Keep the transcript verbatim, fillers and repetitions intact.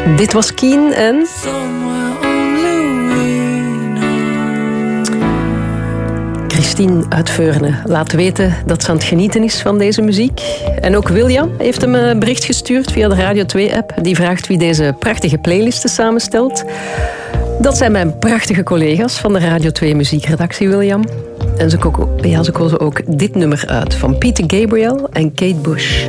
Dit was Keen en... Christine uit Veurne laat weten dat ze aan het genieten is van deze muziek. En ook William heeft hem een bericht gestuurd via de Radio twee-app. Die vraagt wie deze prachtige playlisten samenstelt. Dat zijn mijn prachtige collega's van de Radio twee muziekredactie, William. En ze, ko- ja, ze kozen ook dit nummer uit van Peter Gabriel en Kate Bush.